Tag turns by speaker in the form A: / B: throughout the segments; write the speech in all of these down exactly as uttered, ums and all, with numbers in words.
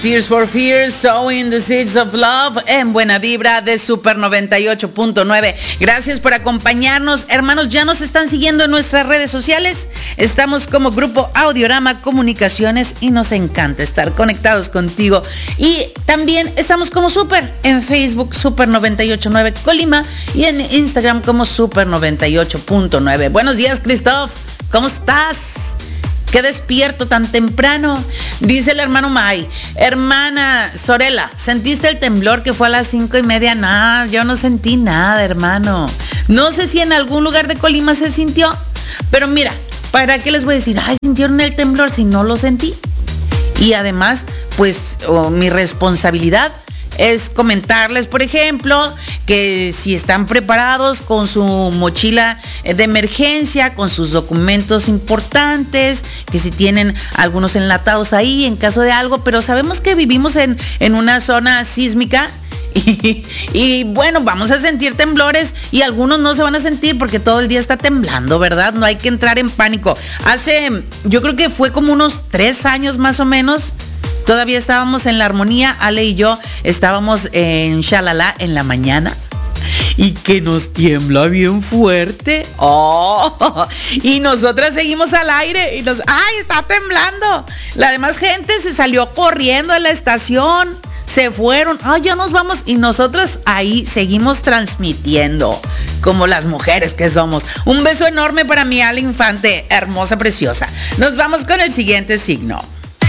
A: Tears for Fears, Sowing the Seeds of Love en Buena Vibra de Super noventa y ocho punto nueve. Gracias por acompañarnos. Hermanos, ya nos están siguiendo en nuestras redes sociales. Estamos como Grupo Audiorama Comunicaciones y nos encanta estar conectados contigo. Y también estamos como Super en Facebook, Super noventa y ocho punto nueve Colima, y en Instagram como Super noventa y ocho punto nueve. Buenos días, Christoph. ¿Cómo estás? Qué despierto tan temprano. Dice el hermano May: hermana Sorela, ¿sentiste el temblor que fue a las cinco y media? Nada, yo no sentí nada, hermano. No sé si en algún lugar de Colima se sintió, pero mira, ¿para qué les voy a decir? Ay, sintieron el temblor si no lo sentí. Y además, pues oh, mi responsabilidad es comentarles, por ejemplo, que si están preparados con su mochila de emergencia, con sus documentos importantes, que si tienen algunos enlatados ahí en caso de algo, pero sabemos que vivimos en, en una zona sísmica y, y bueno, vamos a sentir temblores y algunos no se van a sentir porque todo el día está temblando, ¿verdad? No hay que entrar en pánico. Hace, yo creo que fue como unos tres años más o menos. Todavía estábamos en la armonía, Ale y yo estábamos en Shalala en la mañana y que nos tiembla bien fuerte. Oh, y nosotras seguimos al aire y nos, ¡ay, está temblando! La demás gente se salió corriendo a la estación, se fueron, ¡ay, ya nos vamos! Y nosotras ahí seguimos transmitiendo como las mujeres que somos. Un beso enorme para mi Ale Infante, hermosa, preciosa. Nos vamos con el siguiente signo.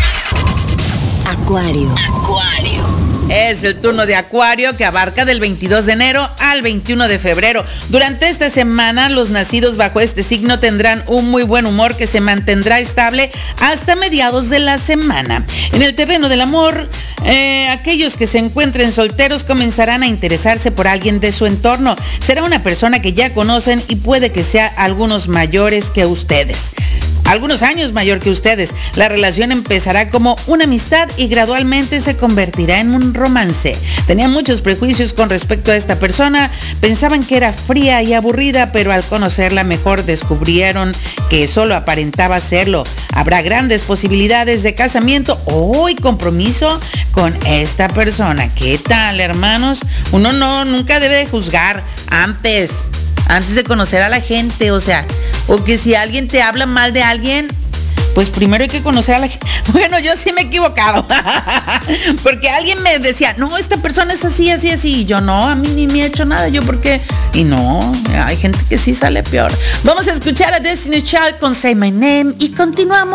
B: Acuario. Acuario.
A: Es el turno de Acuario, que abarca del veintidós de enero al veintiuno de febrero. Durante esta semana, los nacidos bajo este signo tendrán un muy buen humor que se mantendrá estable hasta mediados de la semana. En el terreno del amor, eh, aquellos que se encuentren solteros comenzarán a interesarse por alguien de su entorno. Será una persona que ya conocen y puede que sea algunos mayores que ustedes. Algunos años mayor que ustedes. La relación empezará como una amistad y gradualmente se convertirá en un romance. Tenían muchos prejuicios con respecto a esta persona, pensaban que era fría y aburrida, pero al conocerla mejor descubrieron que solo aparentaba serlo. Habrá grandes posibilidades de casamiento o y compromiso con esta persona. ¿Qué tal, hermanos? Uno no, nunca debe de juzgar antes, antes de conocer a la gente, o sea, o que si alguien te habla mal de alguien, pues primero hay que conocer a la gente. Bueno, yo sí me he equivocado, porque alguien me decía, no, esta persona es así, así, así, y yo no, a mí ni me he hecho nada, yo porque, y no, hay gente que sí sale peor. Vamos a escuchar a Destiny's Child con Say My Name y continuamos.